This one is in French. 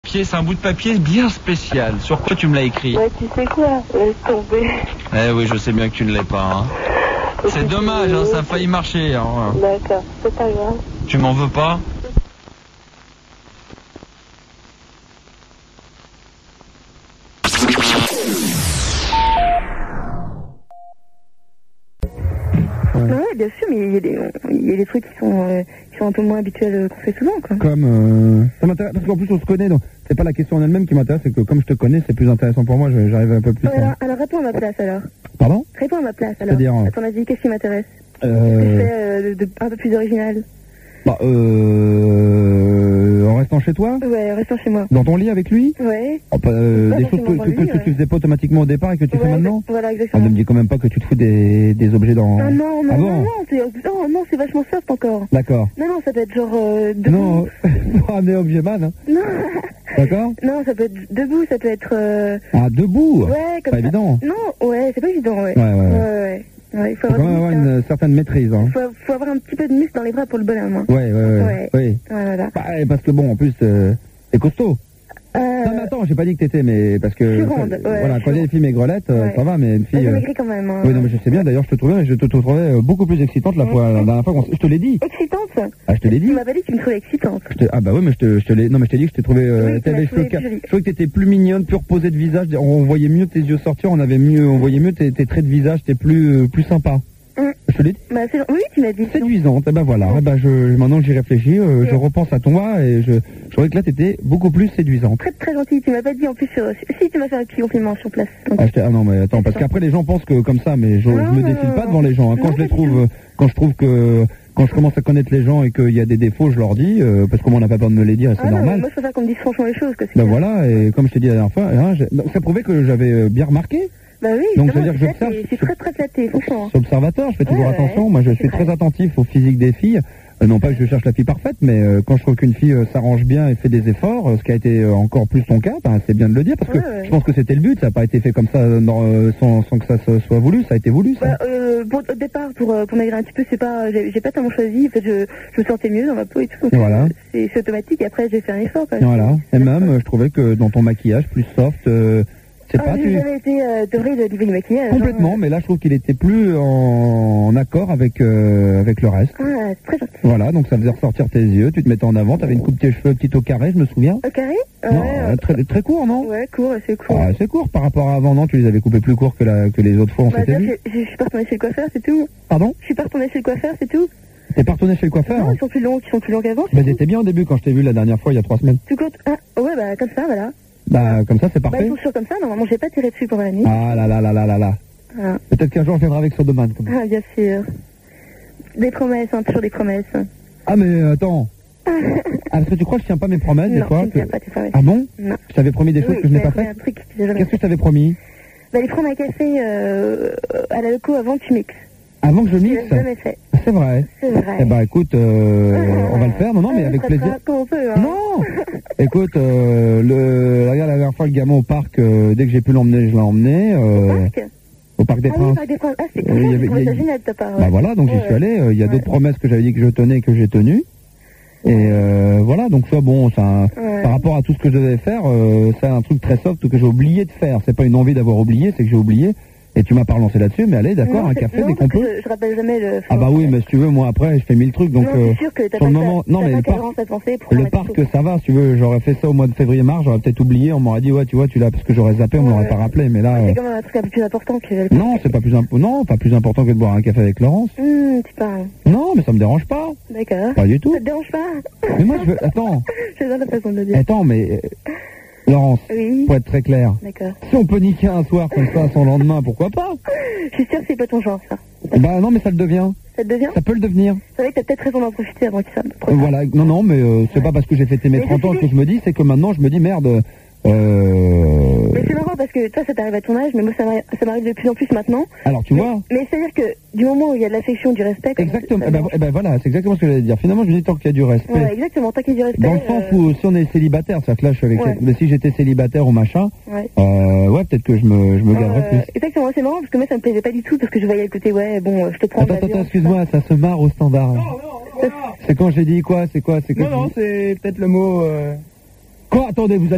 papier, c'est un bout de papier bien spécial. Sur quoi tu me l'as écrit? Ouais, tu sais quoi? Laisse tomber. Eh oui, je sais bien que tu ne l'es pas. Hein. C'est dommage, hein, ça a failli marcher. Hein. D'accord, c'est pas grave. Tu m'en veux pas? Ouais, bien sûr, mais il y a des trucs qui sont un peu moins habituels qu'on fait souvent, quoi. Comme, ça m'intéresse, parce qu'en plus on se connaît, donc c'est pas la question en elle-même qui m'intéresse, c'est que comme je te connais, c'est plus intéressant pour moi, j'arrive un peu plus... Alors réponds à ma place, alors. Pardon? Réponds à ma place, alors. C'est-à-dire... À ton avis, qu'est-ce qui m'intéresse? Qu'est-ce que un peu plus original? Bah, en restant chez toi? Ouais, en restant chez moi. Dans ton lit avec lui? Ouais. Oh, des choses que tu faisais pas automatiquement au départ et que tu fais maintenant? Voilà, exactement. Ne me dis quand même pas que tu te fous des objets dans... Ah non, non, c'est vachement soft encore. D'accord. Non, ça peut être genre debout. Non, pas un objet man, hein. Non. D'accord? Non, ça peut être debout, ça peut être... Ah, debout? Ouais, comme pas ça. évident. Non, ouais, c'est pas évident, ouais. Ouais, il faut quand même avoir une certaine maîtrise. Hein. Faut avoir un petit peu de muscle dans les bras pour le bonhomme. Hein. Ouais. Voilà. Bah, parce que bon, en plus, t'es costaud. Non, mais attends, j'ai pas dit que t'étais, mais parce que... Je suis ronde, voilà, quand il y a des filles maigrelettes, ça va, mais une fille... J'ai maigri quand même. Hein. Oui, non, mais je sais bien, d'ailleurs, je te trouvais beaucoup plus excitante la dernière fois je te l'ai dit. Excitante? Ah, je te l'ai dit. Tu m'as pas dit que tu me trouvais excitante. Ah bah oui, mais je te l'ai... Non, mais je t'ai dit que je t'ai trouvé... t'avais les cheveux... Je trouvais que t'étais plus mignonne, plus reposée de visage, on voyait mieux tes yeux sortir, on voyait mieux tes traits de visage, t'es plus sympa. Je te l'ai dit? Bah, oui, tu m'as dit. Séduisante, et ben voilà. Et ben maintenant que j'y réfléchis, je repense à toi et je trouvais que là t'étais beaucoup plus séduisante. Très très gentil, tu m'as pas dit en plus si tu m'as fait un petit compliment sur place. Ah non mais attends, parce qu'après les gens pensent que comme ça, mais je me défile pas devant les gens. Hein. Quand je commence à connaître les gens et qu'il y a des défauts, je leur dis, parce que moi on n'a pas peur de me les dire, c'est normal. Moi je préfère qu'on me dise franchement les choses. Ben voilà, et comme je t'ai dit la dernière fois, ça prouvait que j'avais bien remarqué. Bah oui, donc ça veut dire que j'observe. Je suis très très flatté, franchement. Je suis observateur, je fais toujours attention. Moi je suis très attentif au physique des filles. Non pas que je cherche la fille parfaite, mais quand je trouve qu'une fille s'arrange bien et fait des efforts, ce qui a été encore plus ton cas, c'est bien de le dire, parce que je pense que c'était le but, ça n'a pas été fait comme ça sans que ça soit voulu, ça a été voulu ça. Au départ, pour maigrir un petit peu, c'est pas, j'ai pas tellement choisi, en fait je me sentais mieux dans ma peau et tout, donc voilà. C'est automatique, et après j'ai fait un effort. Voilà, et même je trouvais que dans ton maquillage plus soft... j'ai jamais été dorée de niveau du maquillage. Complètement, mais là je trouve qu'il était plus en accord avec le reste. Ah, c'est très gentil. Voilà, donc ça faisait ressortir tes yeux, tu te mettais en avant, t'avais une coupe de cheveux petite au carré, je me souviens. Au carré? Non, très court, non? Ouais, court, assez court. Ah, c'est court par rapport à avant, non? Tu les avais coupés plus courts que les autres fois, on s'était vu. Je suis pas retournée chez le coiffeur, c'est tout. Pardon? Je suis pas retournée chez le coiffeur, c'est tout. T'es pas retourné chez le coiffeur? Non, ils sont plus longs qu'avant. Bah, t'étais bien au début quand je t'ai vu la dernière fois, il y a 3 semaines. Tu comptes? Ouais, bah, comme ça, voilà. Bah, comme ça, c'est parfait. Bah, ils sont sûrs comme ça, normalement, j'ai pas tiré dessus pendant la nuit. Ah là. Ah. Peut-être qu'un jour, je viendrai avec sur demain. Ah, bien sûr. Des promesses, toujours des promesses. Ah, mais attends. Est-ce que tu crois que je tiens pas mes promesses des fois? Non, je tiens pas tes promesses. Ah bon? Non. Je t'avais promis des choses que je n'ai pas faites? Qu'est-ce que je t'avais promis? Bah, les prendre un café à la loco avant que tu mixes. Avant que je mixe? Je l'ai jamais fait. C'est vrai. C'est vrai. Eh ben écoute, on va le faire, non, mais avec plaisir. Comme on peut, hein. Non. Écoute, regarde la dernière fois le gamin au parc, dès que j'ai pu l'emmener, je l'ai emmené. Au Parc des Princes. Parc des Princes. Ah, c'est génial de ta part. Bah voilà, donc j'y suis allé. Il y a d'autres promesses que j'avais dit que je tenais et que j'ai tenues. Et voilà, donc ça, bon, par rapport à tout ce que je devais faire, c'est un truc très soft que j'ai oublié de faire. C'est pas une envie d'avoir oublié, c'est que j'ai oublié. Et tu m'as pas relancé là-dessus, mais allez, d'accord, un café dès qu'on peut. Je rappelle jamais le... Ah bah oui, mais si tu veux, moi après, je fais 1000 trucs, donc... Non, c'est sûr que t'as sur le moment, non, mais le parc, ça va, si tu veux, j'aurais fait ça au mois de février-mars, j'aurais peut-être oublié, on m'aurait dit, ouais, tu vois, tu l'as, parce que j'aurais zappé, on m'aurait pas rappelé, mais là... C'est quand même un truc un peu plus important que... Non, c'est pas plus pas plus important que de boire un café avec Laurence. Tu parles. Non, mais ça me dérange pas. D'accord. Pas du tout. Ça te dérange pas? Mais moi, je veux... Attends. Je sais pas la façon de le dire. Attends, mais... Laurence, pour être très clair, si on peut niquer un soir comme ça sans lendemain, pourquoi pas? Je suis sûre que c'est pas ton genre, ça. Bah non, mais ça le devient. Ça te devient? Ça peut le devenir. C'est vrai que t'as peut-être raison d'en profiter avant que ça... Voilà, non, mais c'est pas parce que j'ai fêté mes 30 ans que je me dis, c'est que maintenant je me dis, merde... Mais c'est marrant parce que toi ça t'arrive à ton âge, mais moi ça m'arrive de plus en plus maintenant. Alors tu vois. Mais c'est-à-dire que du moment où il y a de l'affection, du respect... Exactement, et ben voilà, c'est exactement ce que j'allais dire. Finalement je me dis tant qu'il y a du respect. Ouais, exactement, tant qu'il y a du respect. Dans le sens où si on est célibataire, c'est-à-dire que là je suis avec... Mais si j'étais célibataire ou machin, peut-être que je me garderais plus. Exactement, c'est marrant parce que moi ça me plaisait pas du tout parce que je voyais le côté, je te prends... Attends, excuse-moi, ça se marre au standard. Non. C'est quand j'ai dit quoi? C'est quoi? Non, c'est peut-être le mot... Quoi? Attendez, vous allez...